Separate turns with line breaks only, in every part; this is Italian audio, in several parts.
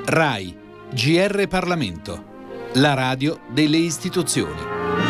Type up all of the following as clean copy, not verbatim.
RAI, GR Parlamento, la radio delle istituzioni.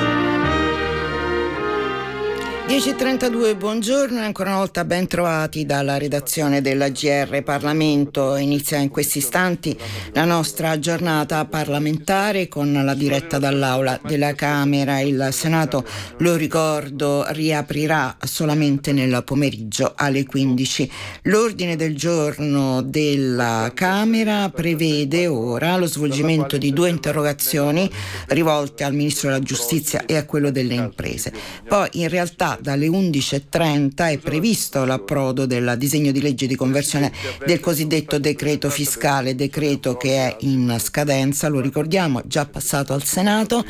10.32, buongiorno e ancora una volta ben trovati dalla redazione della GR Parlamento. Inizia in questi istanti la nostra giornata parlamentare con la diretta dall'Aula della Camera. Il Senato, lo ricordo, riaprirà solamente nel pomeriggio alle 15. L'ordine del giorno della Camera prevede ora lo svolgimento di 2 interrogazioni rivolte al Ministro della Giustizia e a quello delle Imprese. Poi in realtà dalle 11.30 è previsto l'approdo del disegno di legge di conversione del cosiddetto decreto fiscale, decreto che è in scadenza, lo ricordiamo, già passato al Senato,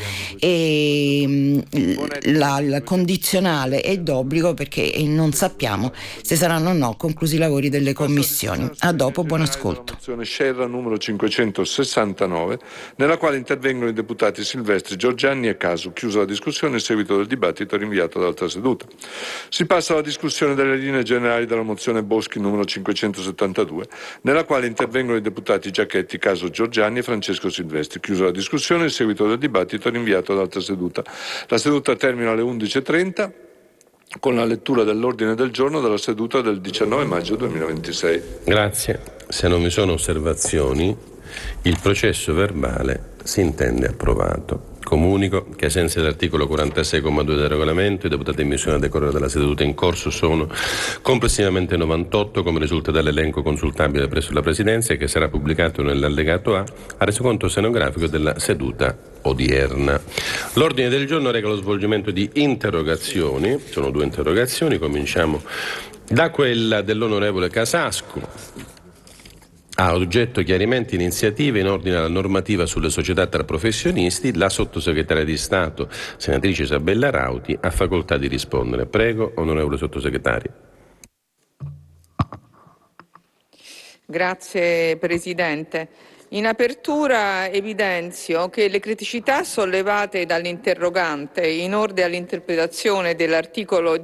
e il condizionale è d'obbligo perché non sappiamo se saranno o no conclusi i lavori delle commissioni. A dopo, buon ascolto.
Scerra numero 569, nella quale intervengono i deputati Silvestri, Giorgiani e Casu. Chiusa la discussione, in seguito del dibattito rinviato ad altra seduta. Si passa alla discussione delle linee generali della mozione Boschi numero 572, nella quale intervengono i deputati Giachetti, Casu, Giorgiani e Francesco Silvestri. Chiusa la discussione, in seguito del dibattito rinviato ad altra seduta. La seduta termina alle 11.30 con la lettura dell'ordine del giorno della seduta del 19 maggio 2026.
Grazie. Se non vi sono osservazioni, il processo verbale si intende approvato. Comunico che ai sensi dell'articolo 46,2 del regolamento i deputati in missione a decorrere della seduta in corso sono complessivamente 98, come risulta dall'elenco consultabile presso la Presidenza e che sarà pubblicato nell'allegato A al resoconto stenografico della seduta odierna. L'ordine del giorno reca lo svolgimento di interrogazioni. Sono 2 interrogazioni. Cominciamo da quella dell'onorevole Casasco. Ha oggetto chiarimenti e iniziative in ordine alla normativa sulle società tra professionisti. La sottosegretaria di Stato, senatrice Isabella Rauti, ha facoltà di rispondere. Prego, onorevole sottosegretario.
Grazie Presidente. In apertura evidenzio che le criticità sollevate dall'interrogante in ordine all'interpretazione dell'articolo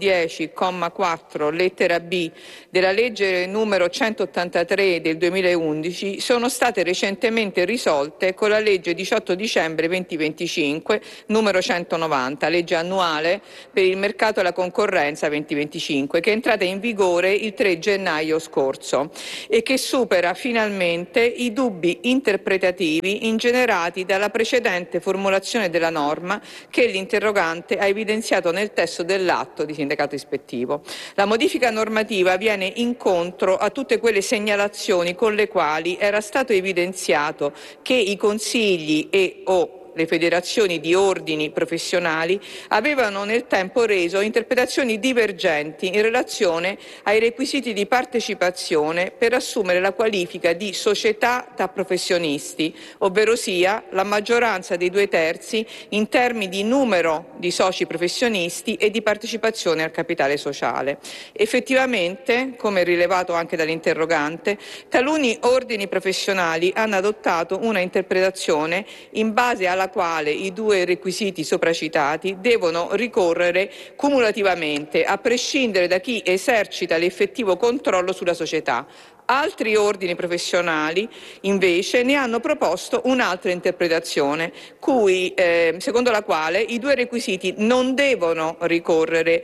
10,4 lettera B della legge numero 183 del 2011 sono state recentemente risolte con la legge 18 dicembre 2025 numero 190, legge annuale per il mercato e la concorrenza 2025, che è entrata in vigore il 3 gennaio scorso e che supera finalmente i dubbi interpretativi ingenerati dalla precedente formulazione della norma che l'interrogante ha evidenziato nel testo dell'atto di sindacato ispettivo. La modifica normativa viene incontro a tutte quelle segnalazioni con le quali era stato evidenziato che i consigli e/o le federazioni di ordini professionali avevano nel tempo reso interpretazioni divergenti in relazione ai requisiti di partecipazione per assumere la qualifica di società tra professionisti, ovverosia la maggioranza dei 2/3 in termini di numero di soci professionisti e di partecipazione al capitale sociale. Effettivamente, come rilevato anche dall'interrogante, taluni ordini professionali hanno adottato una interpretazione in base alla quale i 2 requisiti sopracitati devono ricorrere cumulativamente, a prescindere da chi esercita l'effettivo controllo sulla società. Altri ordini professionali, invece, ne hanno proposto un'altra interpretazione, secondo la quale i 2 requisiti non devono ricorrere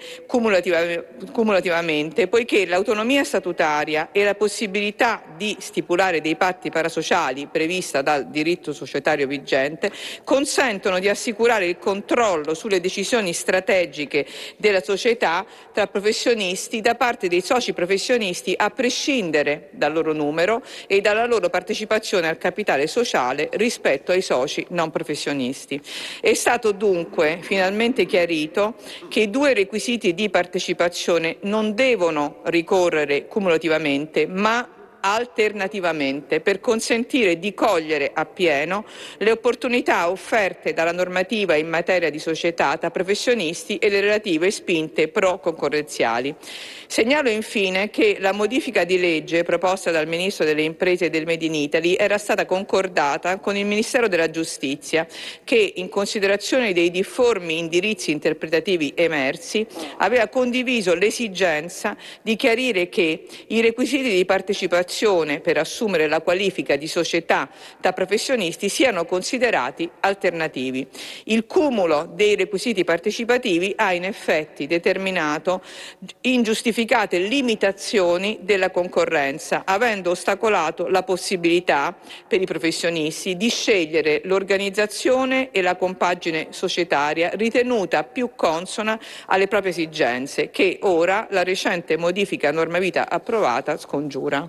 cumulativamente, poiché l'autonomia statutaria e la possibilità di stipulare dei patti parasociali prevista dal diritto societario vigente consentono di assicurare il controllo sulle decisioni strategiche della società tra professionisti da parte dei soci professionisti, a prescindere dal loro numero e dalla loro partecipazione al capitale sociale rispetto ai soci non professionisti. È stato dunque finalmente chiarito che i 2 requisiti di partecipazione non devono ricorrere cumulativamente, ma alternativamente, per consentire di cogliere appieno le opportunità offerte dalla normativa in materia di società tra professionisti e le relative spinte pro-concorrenziali. Segnalo infine che la modifica di legge proposta dal Ministro delle Imprese e del Made in Italy era stata concordata con il Ministero della Giustizia che, in considerazione dei difformi indirizzi interpretativi emersi, aveva condiviso l'esigenza di chiarire che i requisiti di partecipazione autorizzazione per assumere la qualifica di società da professionisti siano considerati alternativi. Il cumulo dei requisiti partecipativi ha in effetti determinato ingiustificate limitazioni della concorrenza, avendo ostacolato la possibilità per i professionisti di scegliere l'organizzazione e la compagine societaria ritenuta più consona alle proprie esigenze, che ora la recente modifica normavita approvata scongiura.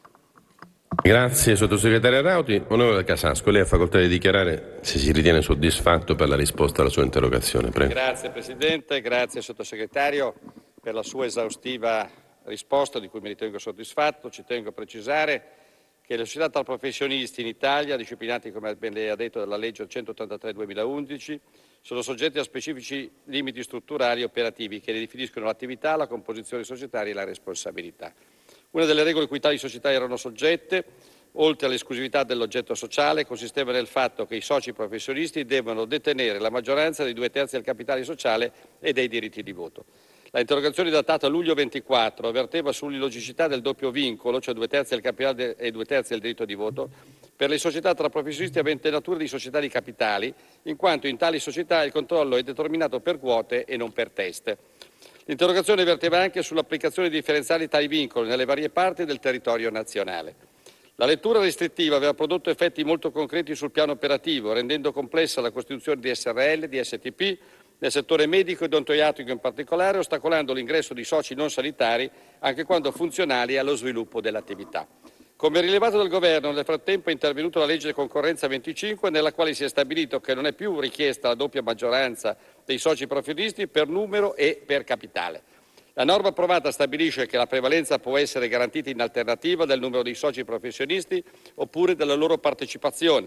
Grazie Sottosegretaria Rauti. Onorevole Casasco, lei ha facoltà di dichiarare se si ritiene soddisfatto per la risposta alla sua interrogazione. Prego.
Grazie Presidente, grazie Sottosegretario per la sua esaustiva risposta di cui mi ritengo soddisfatto. Ci tengo a precisare che le società tra professionisti in Italia, disciplinati come ben lei ha detto dalla legge 183/2011, sono soggetti a specifici limiti strutturali e operativi che ne definiscono l'attività, la composizione societaria e la responsabilità. Una delle regole cui tali società erano soggette, oltre all'esclusività dell'oggetto sociale, consisteva nel fatto che i soci professionisti devono detenere la maggioranza dei 2/3 del capitale sociale e dei diritti di voto. La interrogazione datata luglio 24 avverteva sull'illogicità del doppio vincolo, cioè 2/3 del capitale e 2/3 del diritto di voto, per le società tra professionisti aventi natura di società di capitali, in quanto in tali società il controllo è determinato per quote e non per teste. L'interrogazione verteva anche sull'applicazione differenziale di tali vincoli nelle varie parti del territorio nazionale. La lettura restrittiva aveva prodotto effetti molto concreti sul piano operativo, rendendo complessa la costituzione di SRL, di STP, nel settore medico e odontoiatrico in particolare, ostacolando l'ingresso di soci non sanitari anche quando funzionali allo sviluppo dell'attività. Come rilevato dal Governo, nel frattempo è intervenuta la legge concorrenza 25, nella quale si è stabilito che non è più richiesta la doppia maggioranza dei soci professionisti per numero e per capitale. La norma approvata stabilisce che la prevalenza può essere garantita in alternativa del numero dei soci professionisti oppure della loro partecipazione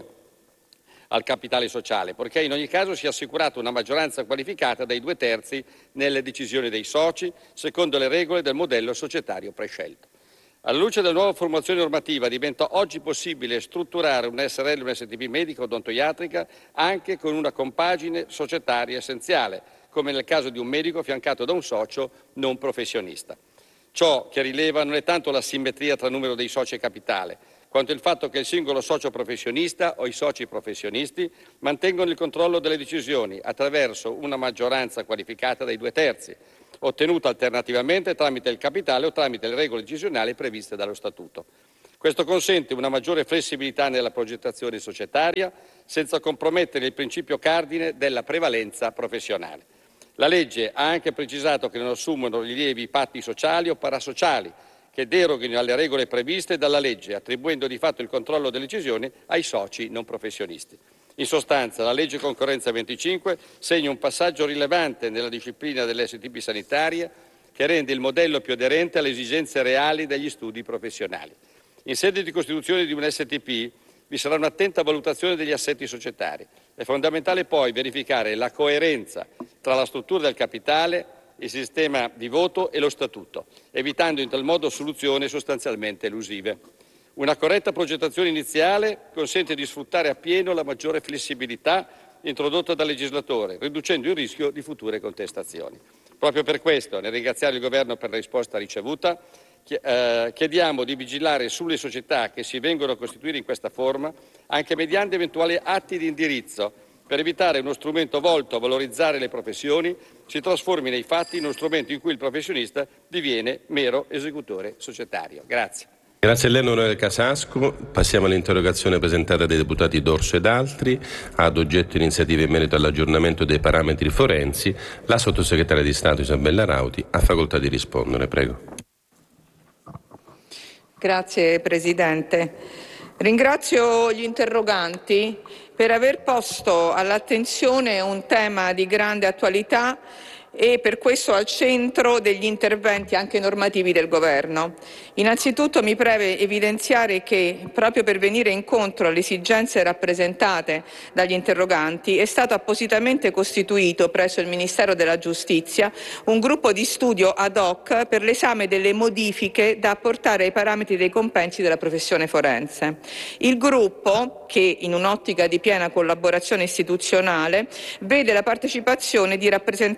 al capitale sociale, perché in ogni caso sia assicurata una maggioranza qualificata dai 2/3 nelle decisioni dei soci, secondo le regole del modello societario prescelto. Alla luce della nuova formazione normativa diventa oggi possibile strutturare un SRL e un STP medico odontoiatrica anche con una compagine societaria essenziale, come nel caso di un medico affiancato da un socio non professionista. Ciò che rileva non è tanto la simmetria tra numero dei soci e capitale, quanto il fatto che il singolo socio professionista o i soci professionisti mantengono il controllo delle decisioni attraverso una maggioranza qualificata dai 2/3, ottenuta alternativamente tramite il capitale o tramite le regole decisionali previste dallo Statuto. Questo consente una maggiore flessibilità nella progettazione societaria, senza compromettere il principio cardine della prevalenza professionale. La legge ha anche precisato che non assumono rilievi patti sociali o parasociali che deroghino alle regole previste dalla legge, attribuendo di fatto il controllo delle decisioni ai soci non professionisti. In sostanza, la legge concorrenza 25 segna un passaggio rilevante nella disciplina delle STP sanitarie che rende il modello più aderente alle esigenze reali degli studi professionali. In sede di costituzione di un STP vi sarà un'attenta valutazione degli assetti societari. È fondamentale poi verificare la coerenza tra la struttura del capitale, il sistema di voto e lo statuto, evitando in tal modo soluzioni sostanzialmente elusive. Una corretta progettazione iniziale consente di sfruttare appieno la maggiore flessibilità introdotta dal legislatore, riducendo il rischio di future contestazioni. Proprio per questo, nel ringraziare il Governo per la risposta ricevuta, chiediamo di vigilare sulle società che si vengono a costituire in questa forma, anche mediante eventuali atti di indirizzo, per evitare uno strumento volto a valorizzare le professioni si trasformi nei fatti in uno strumento in cui il professionista diviene mero esecutore societario. Grazie.
Grazie a lei, onorevole Casasco. Passiamo all'interrogazione presentata dai deputati D'Orso ed altri, ad oggetto iniziative in merito all'aggiornamento dei parametri forensi. La sottosegretaria di Stato Isabella Rauti ha facoltà di rispondere. Prego.
Grazie Presidente. Ringrazio gli interroganti per aver posto all'attenzione un tema di grande attualità e per questo al centro degli interventi anche normativi del Governo. Innanzitutto mi preme evidenziare che, proprio per venire incontro alle esigenze rappresentate dagli interroganti, è stato appositamente costituito presso il Ministero della Giustizia un gruppo di studio ad hoc per l'esame delle modifiche da apportare ai parametri dei compensi della professione forense. Il gruppo, che in un'ottica di piena collaborazione istituzionale, vede la partecipazione di rappresentanti del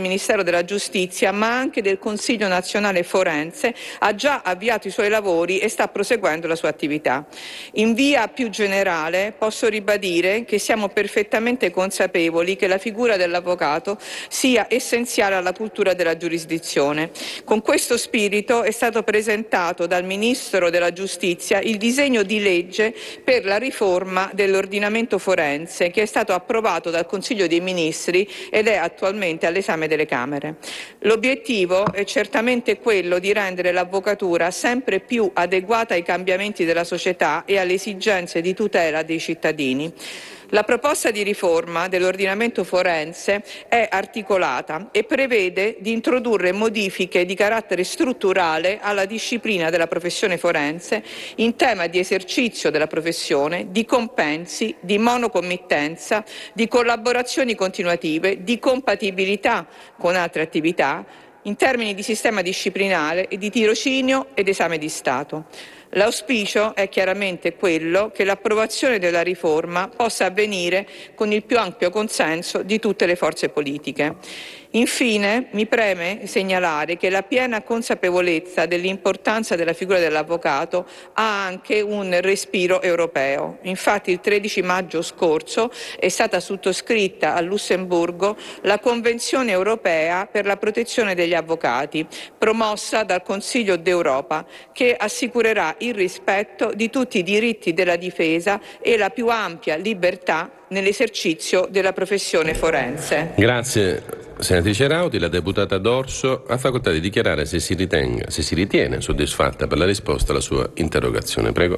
Ministero della Giustizia, ma anche del Consiglio Nazionale Forense, ha già avviato i suoi lavori e sta proseguendo la sua attività. In via più generale posso ribadire che siamo perfettamente consapevoli che la figura dell'avvocato sia essenziale alla cultura della giurisdizione. Con questo spirito è stato presentato dal Ministro della Giustizia il disegno di legge per la riforma dell'ordinamento forense, che è stato approvato dal Consiglio dei Ministri ed è attualmente all'esame delle Camere. L'obiettivo è certamente quello di rendere l'avvocatura sempre più adeguata ai cambiamenti della società e alle esigenze di tutela dei cittadini. La proposta di riforma dell'ordinamento forense è articolata e prevede di introdurre modifiche di carattere strutturale alla disciplina della professione forense in tema di esercizio della professione, di compensi, di monocommittenza, di collaborazioni continuative, di compatibilità con altre attività, in termini di sistema disciplinare e di tirocinio ed esame di Stato. L'auspicio è chiaramente quello che l'approvazione della riforma possa avvenire con il più ampio consenso di tutte le forze politiche. Infine, mi preme segnalare che la piena consapevolezza dell'importanza della figura dell'avvocato ha anche un respiro europeo. Infatti, il 13 maggio scorso è stata sottoscritta a Lussemburgo la Convenzione europea per la protezione degli avvocati, promossa dal Consiglio d'Europa, che assicurerà il rispetto di tutti i diritti della difesa e la più ampia libertà nell'esercizio della professione forense.
Grazie senatrice Rauti. La deputata D'Orso ha facoltà di dichiarare se si ritiene soddisfatta per la risposta alla sua interrogazione. Prego.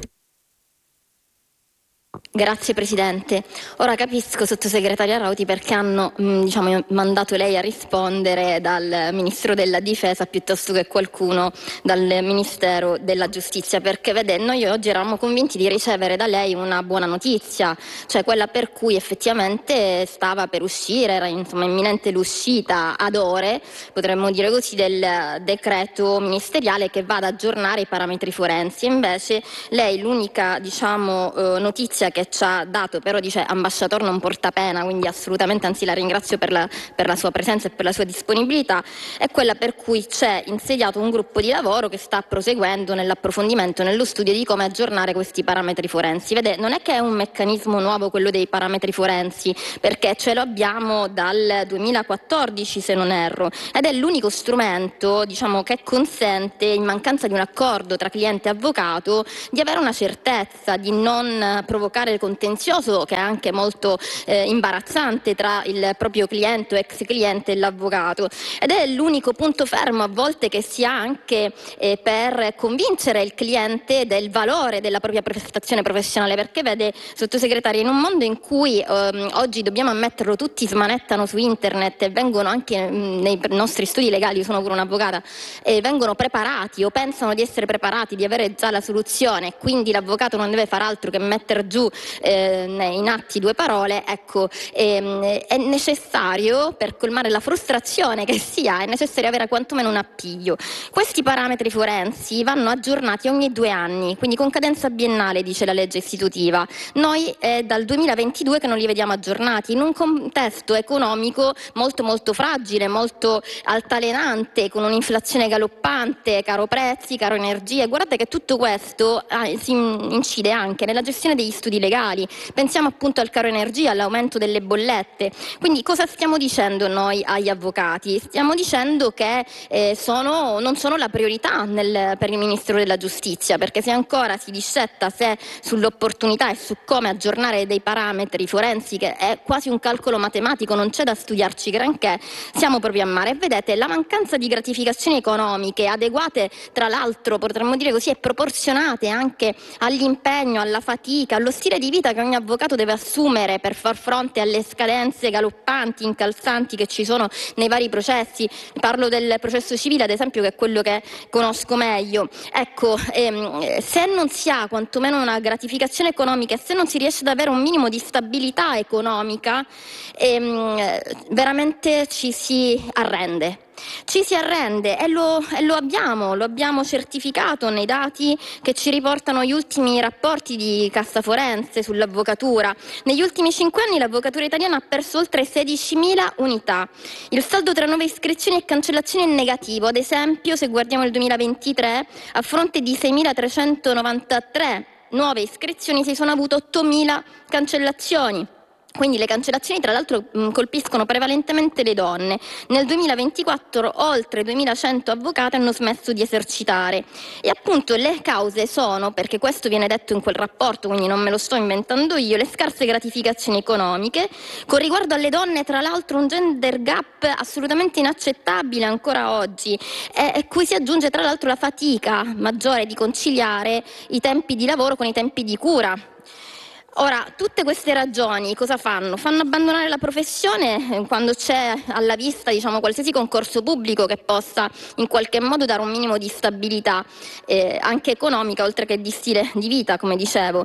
Grazie Presidente. Ora capisco, sottosegretaria Rauti, perché hanno mandato lei a rispondere dal Ministro della Difesa piuttosto che qualcuno dal Ministero della Giustizia, perché vede, noi oggi eravamo convinti di ricevere da lei una buona notizia, cioè quella per cui effettivamente stava per uscire, era imminente l'uscita ad ore, potremmo dire così, del decreto ministeriale che va ad aggiornare i parametri forensi. Invece lei l'unica notizia che ci ha dato, però dice ambasciator non porta pena, quindi assolutamente, anzi la ringrazio per la sua presenza e per la sua disponibilità, è quella per cui c'è insediato un gruppo di lavoro che sta proseguendo nell'approfondimento, nello studio di come aggiornare questi parametri forensi. Vede, non è che è un meccanismo nuovo quello dei parametri forensi, perché ce lo abbiamo dal 2014 se non erro, ed è l'unico strumento che consente, in mancanza di un accordo tra cliente e avvocato, di avere una certezza, di non provocare il contenzioso, che è anche molto imbarazzante, tra il proprio cliente o ex cliente e l'avvocato, ed è l'unico punto fermo a volte che si ha anche per convincere il cliente del valore della propria prestazione professionale, perché vede, sottosegretaria, in un mondo in cui oggi, dobbiamo ammetterlo, tutti smanettano su internet e vengono anche nei nostri studi legali, io sono pure un'avvocata, vengono preparati o pensano di essere preparati, di avere già la soluzione, quindi l'avvocato non deve far altro che mettere giù in atti due parole. Ecco, è necessario, per colmare la frustrazione che si ha, è necessario avere quantomeno un appiglio. Questi parametri forensi vanno aggiornati ogni 2 anni, quindi con cadenza biennale, dice la legge istitutiva. Noi è dal 2022 che non li vediamo aggiornati, in un contesto economico molto molto fragile, molto altalenante, con un'inflazione galoppante, caro prezzi, caro energie. Guardate che tutto questo si incide anche nella gestione degli studi legali. Pensiamo appunto al caro energia, all'aumento delle bollette. Quindi cosa stiamo dicendo noi agli avvocati? Stiamo dicendo che non sono la priorità per il Ministro della Giustizia, perché se ancora si dissetta sull'opportunità e su come aggiornare dei parametri forensi, che è quasi un calcolo matematico, non c'è da studiarci granché, siamo proprio a mare. E vedete, la mancanza di gratificazioni economiche adeguate, tra l'altro potremmo dire così, e proporzionate anche all'impegno, alla fatica, allo stile di vita che ogni avvocato deve assumere per far fronte alle scadenze galoppanti, incalzanti che ci sono nei vari processi. Parlo del processo civile, ad esempio, che è quello che conosco meglio. Ecco, se non si ha quantomeno una gratificazione economica e se non si riesce ad avere un minimo di stabilità economica, veramente ci si arrende. Ci si arrende e lo abbiamo certificato nei dati che ci riportano gli ultimi rapporti di Cassa Forense sull'avvocatura. Negli ultimi 5 anni l'avvocatura italiana ha perso oltre 16.000 unità. Il saldo tra nuove iscrizioni e cancellazioni è negativo. Ad esempio, se guardiamo il 2023, a fronte di 6.393 nuove iscrizioni si sono avute 8.000 cancellazioni. Quindi le cancellazioni tra l'altro colpiscono prevalentemente le donne. Nel 2024 oltre 2.100 avvocati hanno smesso di esercitare e appunto le cause sono, perché questo viene detto in quel rapporto, quindi non me lo sto inventando io, le scarse gratificazioni economiche. Con riguardo alle donne, tra l'altro, un gender gap assolutamente inaccettabile ancora oggi, e cui si aggiunge tra l'altro la fatica maggiore di conciliare i tempi di lavoro con i tempi di cura. Ora, tutte queste ragioni cosa fanno? Fanno abbandonare la professione quando c'è alla vista, qualsiasi concorso pubblico che possa in qualche modo dare un minimo di stabilità, anche economica, oltre che di stile di vita, come dicevo.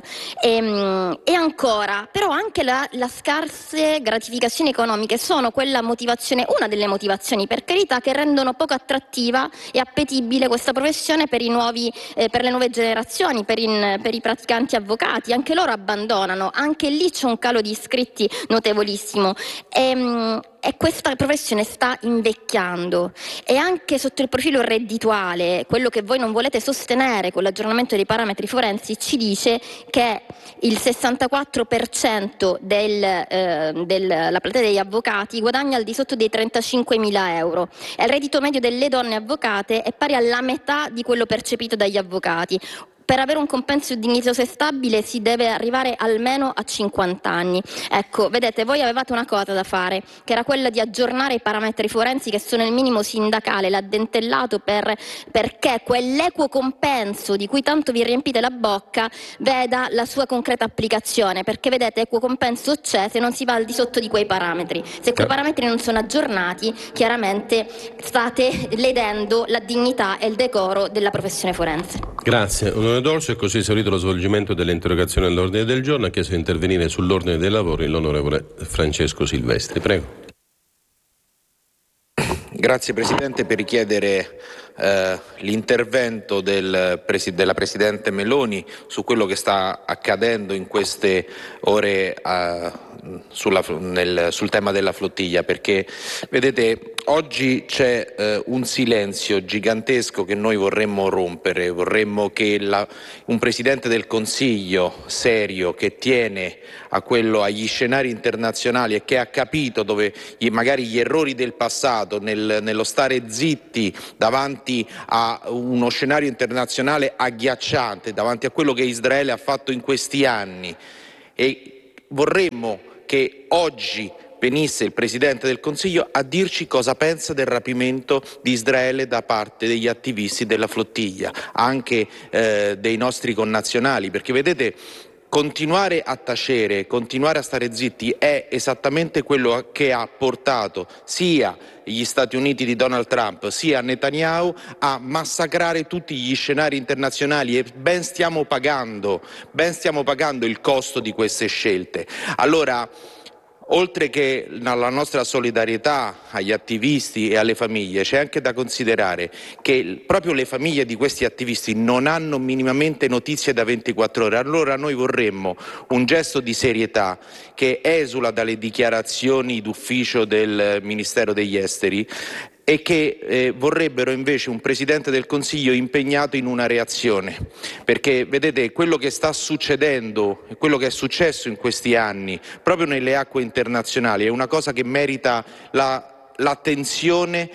E ancora, però anche le scarse gratificazioni economiche sono una delle motivazioni, per carità, che rendono poco attrattiva e appetibile questa professione per le nuove generazioni, per i praticanti avvocati. Anche loro abbandonano. Anche lì c'è un calo di iscritti notevolissimo e questa professione sta invecchiando, e anche sotto il profilo reddituale, quello che voi non volete sostenere con l'aggiornamento dei parametri forensi ci dice che il 64% della platea degli avvocati guadagna al di sotto dei 35.000 euro e il reddito medio delle donne avvocate è pari alla metà di quello percepito dagli avvocati. Per avere un compenso dignitoso e stabile si deve arrivare almeno a 50 anni. Ecco, vedete, voi avevate una cosa da fare, che era quella di aggiornare i parametri forensi, che sono il minimo sindacale, l'addentellato perché quell'equo compenso di cui tanto vi riempite la bocca veda la sua concreta applicazione, perché vedete, equo compenso c'è se non si va al di sotto di quei parametri. Se quei parametri non sono aggiornati, chiaramente state ledendo la dignità e il decoro della professione forense.
Grazie. Onorevole D'Orso, è così esaurito lo svolgimento delle interrogazioni all'ordine del giorno. Ha chiesto di intervenire sull'ordine dei lavori l'onorevole Francesco Silvestri. Prego.
Grazie Presidente, per richiedere l'intervento della Presidente Meloni su quello che sta accadendo in queste ore sul tema della flottiglia, perché vedete, oggi c'è un silenzio gigantesco che noi vorremmo rompere. Vorremmo che un Presidente del Consiglio serio, che tiene agli scenari internazionali e che ha capito dove magari gli errori del passato nello stare zitti davanti a uno scenario internazionale agghiacciante, davanti a quello che Israele ha fatto in questi anni, e vorremmo che oggi venisse il Presidente del Consiglio a dirci cosa pensa del rapimento di Israele da parte degli attivisti della flottiglia, anche dei nostri connazionali, perché vedete, continuare a tacere, continuare a stare zitti è esattamente quello che ha portato sia gli Stati Uniti di Donald Trump sia Netanyahu a massacrare tutti gli scenari internazionali, e ben stiamo pagando il costo di queste scelte. Allora, oltre che alla nostra solidarietà agli attivisti e alle famiglie, c'è anche da considerare che proprio le famiglie di questi attivisti non hanno minimamente notizie da 24 ore. Allora noi vorremmo un gesto di serietà che esula dalle dichiarazioni d'ufficio del Ministero degli Esteri, e che vorrebbero invece un Presidente del Consiglio impegnato in una reazione, perché vedete, quello che sta succedendo e quello che è successo in questi anni proprio nelle acque internazionali è una cosa che merita l'attenzione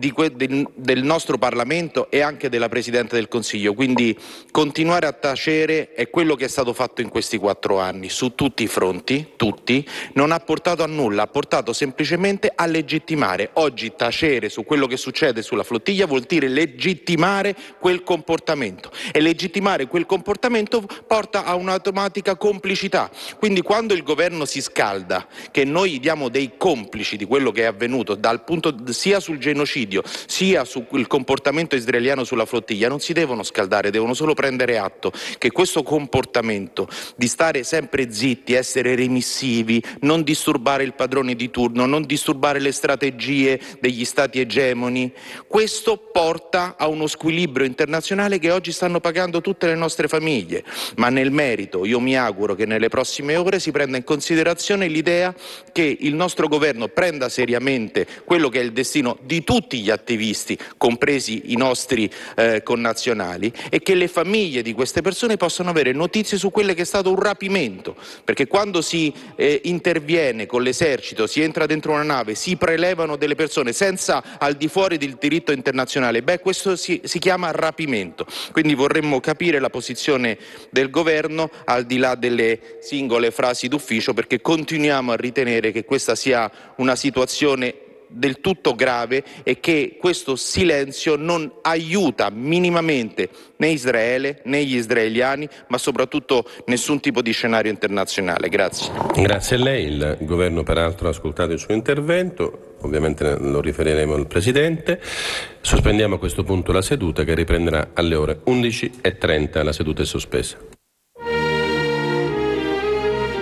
del nostro Parlamento e anche della Presidente del Consiglio. Quindi continuare a tacere è quello che è stato fatto in questi 4 anni su tutti i fronti, non ha portato a nulla, ha portato semplicemente a legittimare. Oggi tacere su quello che succede sulla flottiglia vuol dire legittimare quel comportamento, e legittimare quel comportamento porta a un'automatica complicità. Quindi quando il governo si scalda che noi diamo dei complici di quello che è avvenuto sia sul genocidio genocidio, sia sul comportamento israeliano sulla flottiglia, non si devono scaldare, devono solo prendere atto che questo comportamento di stare sempre zitti, essere remissivi, non disturbare il padrone di turno, non disturbare le strategie degli stati egemoni, questo porta a uno squilibrio internazionale che oggi stanno pagando tutte le nostre famiglie. Ma nel merito io mi auguro che nelle prossime ore si prenda in considerazione l'idea che il nostro governo prenda seriamente quello che è il destino di tutti gli attivisti, compresi i nostri connazionali, e che le famiglie di queste persone possano avere notizie su quello che è stato un rapimento, perché quando si interviene con l'esercito, si entra dentro una nave, si prelevano delle persone senza al di fuori del diritto internazionale, questo si chiama rapimento. Quindi vorremmo capire la posizione del governo al di là delle singole frasi d'ufficio, perché continuiamo a ritenere che questa sia una situazione del tutto grave e che questo silenzio non aiuta minimamente né Israele né gli israeliani, ma soprattutto nessun tipo di scenario internazionale. Grazie.
Grazie a lei. Il governo peraltro ha ascoltato il suo intervento, ovviamente lo riferiremo al Presidente. Sospendiamo a questo punto la seduta, che riprenderà alle ore 11:30. La seduta è sospesa.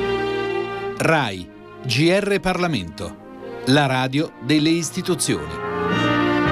RAI GR Parlamento, la radio delle istituzioni.